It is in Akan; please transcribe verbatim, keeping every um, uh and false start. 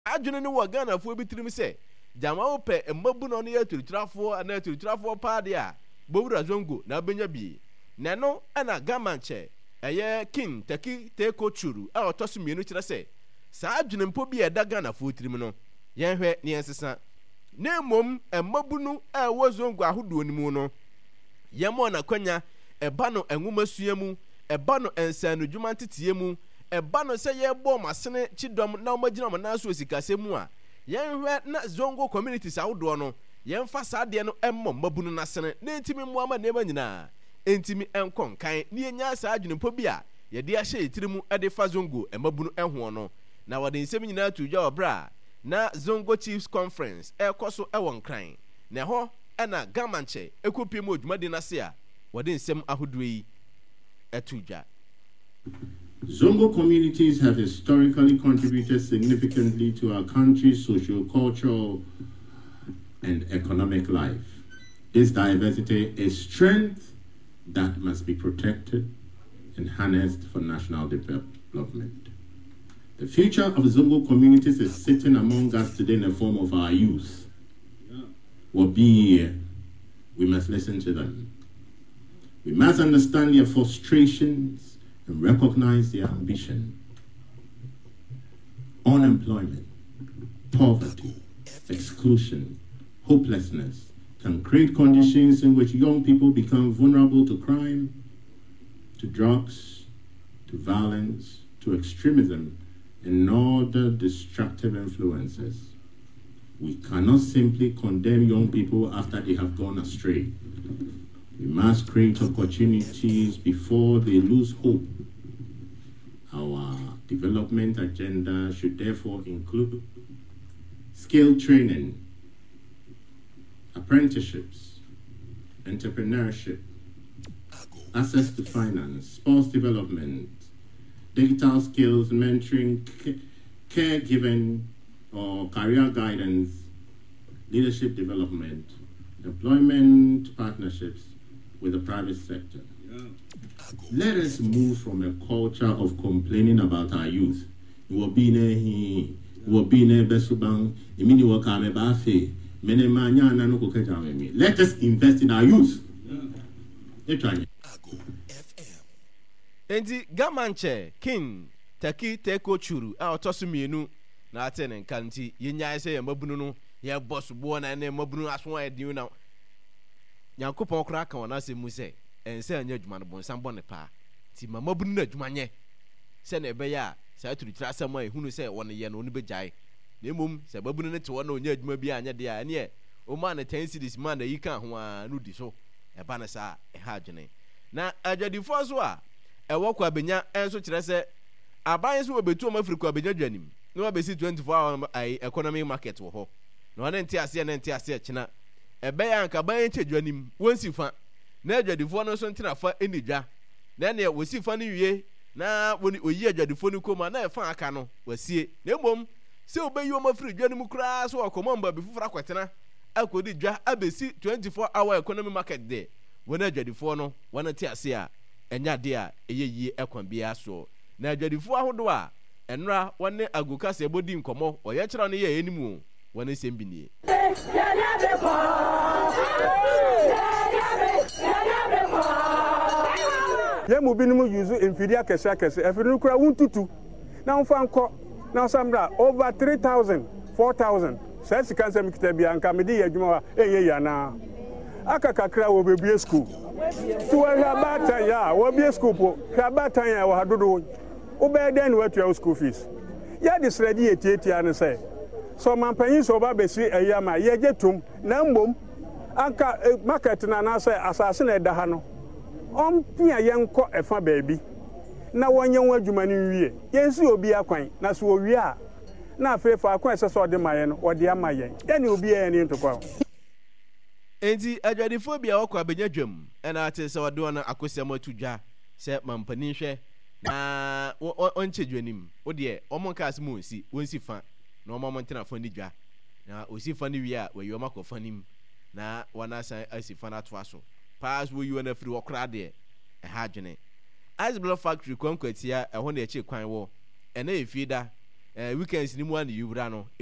adwene ne wo Ghana fo bi tirim se jama wo pe emmabu no ne yaturitrafo ana yaturitrafo paade a bowura zongo na benya bi na no ana gamanche eye king taki teko churu a otoso mienu kire se saa adwene mpo bi eda Ghana fo tirim no yen hwe ne ensesa na mom emmabu no a wo zongo ahodo ni mu no yemo na kwanya eba no enwuma suamu eba no ensanu dwuma ntetie mu eba no se ye bo masene chidom na omagina mo na so osikasemu a yen hwe na zongo communities ahodo no yen fa saade no emmo mabu no nasene na ntimi mu ama nema nyina ntimi enkon kan ne enya saa adwene mpo bi a ye de ahye etirimu e de fa zongo emabu no ehwo no na wode nsem nyina tuja obra na zongo chiefs conference e koso e won kran na ho na gamanche ekopie mo dwuma de nase a wode nsem ahodo yi etuja. Zongo communities have historically contributed significantly to our country's socio-cultural and economic life. This diversity is strength that must be protected and harnessed for national development. The future of Zongo communities is sitting among us today in the form of our youth. Well, being here, we must listen to them. We must understand their frustrations and recognize their ambition. Unemployment, poverty, exclusion, hopelessness can create conditions in which young people become vulnerable to crime, to drugs, to violence, to extremism, and other destructive influences. We cannot simply condemn young people after they have gone astray. We must create opportunities before they lose hope. Our development agenda should therefore include skill training, apprenticeships, entrepreneurship, access to finance, sports development, digital skills, mentoring, caregiving or career guidance, leadership development, employment partnerships with the private sector. Yeah. Let us move from a culture of complaining about our youth. Let us invest in our youth. Yeah. Endi gamanche king taki teko churu a otoso mienu na atene nkanti yenya ise ye mabunu no ye boss bo na na mabunu aso edin na Yankopon kra kan na se mu se ense anya adwuma no bonsan bone pa ti mabunu na adwuma nye se na ebe ya sa turutira asem a ehunu se won ye no no begyae na emom se mabunu ne te won na onya adwuma bi anya de a ne e o ma na ten cities man na yika ho a no di so e ba na sa e ha adwene na adwadifo so a e wo kwa benya enso kire se aban so obetu o mafiri kwa benya dwanim no abesi twenty-four hour ai economy market wo ho no na nti ase na nti ase kina ebe ya nka ban chedwanim wonsi fa na adwadifo no so ntina fa enidwa na ne wosi fa no wie na woni oyi adwadifo no koma na e fa aka no wasie na emom se obeyi o mafiri dwanim kura so okomo mba bi fufura kwetena akodi dwa abesi twenty-four hour economy market de wona adwadifo no wona ti ase a enya de a eyeyi ekwan bia so na adwadifo ahodo a enra wone aguka se bodi nkomo oye kira no ye enimu wone sembinie ye mu binimu use inferior kese kese efiri kura wuntutu na mfa nko na samra over three thousand four thousand sesi kanse mikita bia nka medi ye adwuma wa eye ya na aka kakra wo bebie school tuwa habata ya wo bie school po habata ya wo hadodo obey den what your school fees ya this ready etietia ne say so man panyin so ba besi eyama ye jetum na mbom anka market na na say asase na eda ha no on pia yenko efa baabi na wonye wadwuma ni wie yensi obi akwan na so owie a na afefa akwan se so de maye no ode amaye ya ni obi ya ni ntokwa enti adwadifobia okwa benya dwam ena ate se wode wona akosiam atudwa se mampani hwe na onche dwanim ode omonka asemu onsi onsi fa na omo ntena fa ni dwa na osi fa ni wie a wayi omo akọ fa nim na wana san asi fa na to aso pass wo you na free okra de e ha dwene Ice Block Factory kwankwatia e ho na eche kwan wo ena efida eh weekends ni mu an yubra no